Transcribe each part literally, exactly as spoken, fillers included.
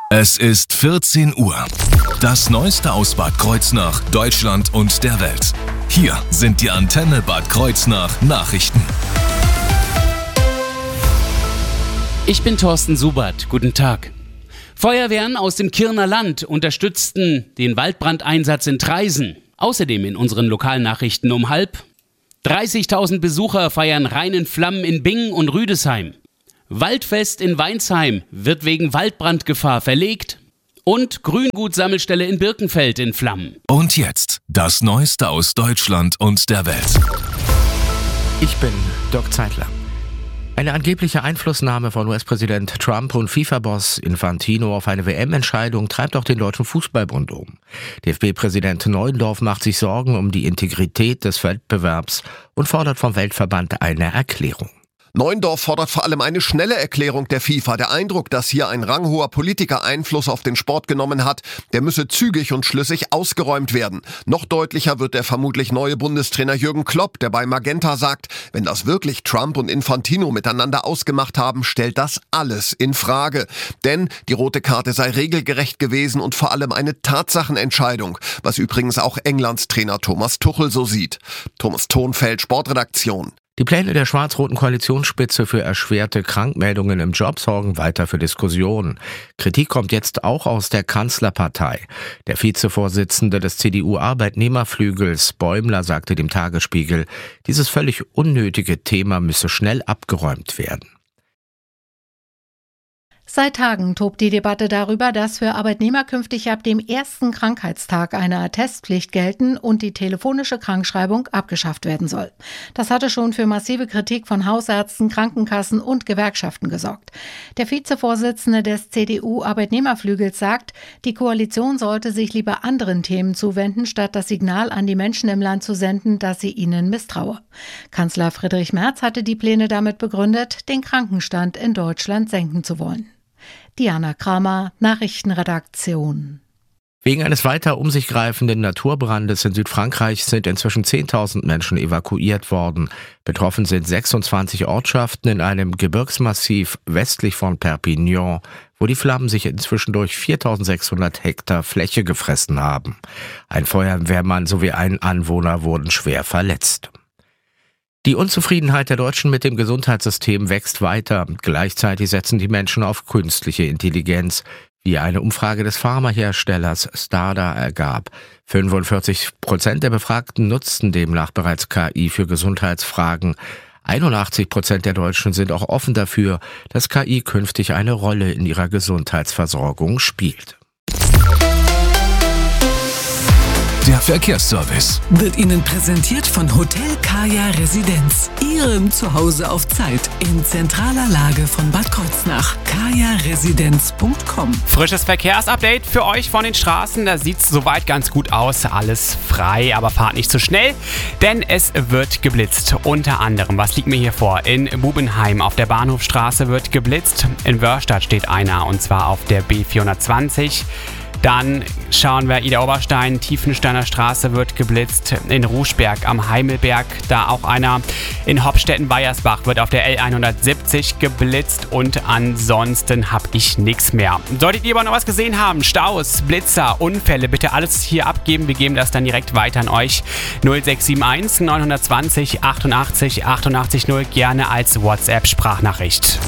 Es ist vierzehn Uhr. Das Neueste aus Bad Kreuznach, Deutschland und der Welt. Hier sind die Antenne Bad Kreuznach Nachrichten. Ich bin Thorsten Subert. Guten Tag. Feuerwehren aus dem Kirner Land unterstützten den Waldbrandeinsatz in Traisen. Außerdem in unseren Lokalnachrichten um halb. dreißigtausend Besucher feiern Rhein in Flammen in Bingen und Rüdesheim. Waldfest in Weinsheim wird wegen Waldbrandgefahr verlegt. Und Grüngut-Sammelstelle in Birkenfeld in Flammen. Und jetzt das Neueste aus Deutschland und der Welt. Ich bin Dirk Zeitler. Eine angebliche Einflussnahme von U S-Präsident Trump und FIFA-Boss Infantino auf eine W M-Entscheidung treibt auch den Deutschen Fußballbund um. D F B-Präsident Neuendorf macht sich Sorgen um die Integrität des Wettbewerbs und fordert vom Weltverband eine Erklärung. Neuendorf fordert vor allem eine schnelle Erklärung der FIFA. Der Eindruck, dass hier ein ranghoher Politiker Einfluss auf den Sport genommen hat, der müsse zügig und schlüssig ausgeräumt werden. Noch deutlicher wird der vermutlich neue Bundestrainer Jürgen Klopp, der bei Magenta sagt, wenn das wirklich Trump und Infantino miteinander ausgemacht haben, stellt das alles in Frage. Denn die rote Karte sei regelgerecht gewesen und vor allem eine Tatsachenentscheidung, was übrigens auch Englands Trainer Thomas Tuchel so sieht. Thomas Thonfeld, Sportredaktion. Die Pläne der schwarz-roten Koalitionsspitze für erschwerte Krankmeldungen im Job sorgen weiter für Diskussionen. Kritik kommt jetzt auch aus der Kanzlerpartei. Der Vizevorsitzende des C D U-Arbeitnehmerflügels, Bäumler, sagte dem Tagesspiegel, dieses völlig unnötige Thema müsse schnell abgeräumt werden. Seit Tagen tobt die Debatte darüber, dass für Arbeitnehmer künftig ab dem ersten Krankheitstag eine Attestpflicht gelten und die telefonische Krankschreibung abgeschafft werden soll. Das hatte schon für massive Kritik von Hausärzten, Krankenkassen und Gewerkschaften gesorgt. Der Vizevorsitzende des C D U-Arbeitnehmerflügels sagt, die Koalition sollte sich lieber anderen Themen zuwenden, statt das Signal an die Menschen im Land zu senden, dass sie ihnen misstraue. Kanzler Friedrich Merz hatte die Pläne damit begründet, den Krankenstand in Deutschland senken zu wollen. Diana Kramer, Nachrichtenredaktion. Wegen eines weiter um sich greifenden Naturbrandes in Südfrankreich sind inzwischen zehntausend Menschen evakuiert worden. Betroffen sind sechsundzwanzig Ortschaften in einem Gebirgsmassiv westlich von Perpignan, wo die Flammen sich inzwischen durch viertausendsechshundert Hektar Fläche gefressen haben. Ein Feuerwehrmann sowie ein Anwohner wurden schwer verletzt. Die Unzufriedenheit der Deutschen mit dem Gesundheitssystem wächst weiter. Gleichzeitig setzen die Menschen auf künstliche Intelligenz, wie eine Umfrage des Pharmaherstellers Stada ergab. fünfundvierzig Prozent der Befragten nutzten demnach bereits K I für Gesundheitsfragen. einundachtzig Prozent der Deutschen sind auch offen dafür, dass K I künftig eine Rolle in ihrer Gesundheitsversorgung spielt. Der Verkehrsservice wird Ihnen präsentiert von Hotel Kaya Residenz, Ihrem Zuhause auf Zeit in zentraler Lage von Bad Kreuznach. kaya residenz punkt com. Frisches Verkehrsupdate für euch von den Straßen. Da sieht es soweit ganz gut aus. Alles frei, aber fahrt nicht zu schnell, denn es wird geblitzt. Unter anderem, was liegt mir hier vor? In Bubenheim auf der Bahnhofstraße wird geblitzt. In Wörstadt steht einer, und zwar auf der B vierhundertzwanzig. Dann schauen wir, Ida Oberstein, Tiefensteiner Straße wird geblitzt. In Ruschberg am Heimelberg, da auch einer. In Hopstetten-Weiersbach wird auf der L hundertsiebzig geblitzt. Und ansonsten habe ich nichts mehr. Solltet ihr aber noch was gesehen haben, Staus, Blitzer, Unfälle, bitte alles hier abgeben. Wir geben das dann direkt weiter an euch. null sechs sieben eins neun zwei null achtundachtzig achtundachtzig null, gerne als WhatsApp-Sprachnachricht.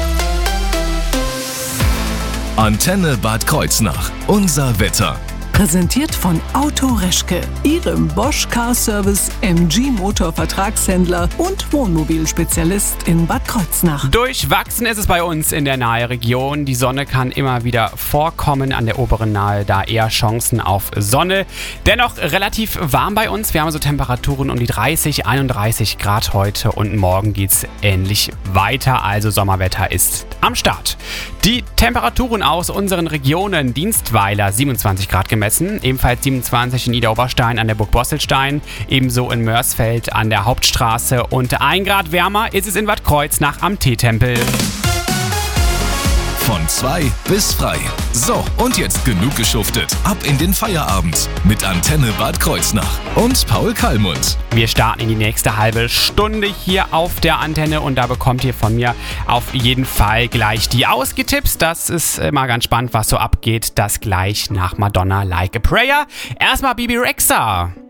Antenne Bad Kreuznach. Unser Wetter. Präsentiert von Auto Reschke, Ihrem Bosch Car Service M G Motor Vertragshändler und Wohnmobilspezialist in Bad Kreuznach. Durchwachsen ist es bei uns in der nahe Region. Die Sonne kann immer wieder vorkommen. An der oberen Nahe da eher Chancen auf Sonne. Dennoch relativ warm bei uns. Wir haben so Temperaturen um die dreißig, einunddreißig Grad heute und morgen geht es ähnlich weiter. Also Sommerwetter ist am Start. Die Temperaturen aus unseren Regionen: Dienstweiler siebenundzwanzig Grad gemessen. Ebenfalls siebenundzwanzig in Niederoberstein an der Burg Bosselstein, ebenso in Mörsfeld an der Hauptstraße und ein Grad wärmer ist es in Bad Kreuznach am Teetempel. Von Von zwei bis frei. So, und jetzt genug geschuftet. Ab in den Feierabend mit Antenne Bad Kreuznach und Paul Kallmund. Wir starten in die nächste halbe Stunde hier auf der Antenne und da bekommt ihr von mir auf jeden Fall gleich die Ausgetipps. Das ist immer ganz spannend, was so abgeht. Das gleich nach Madonna Like a Prayer. Erstmal Bibi Rexha.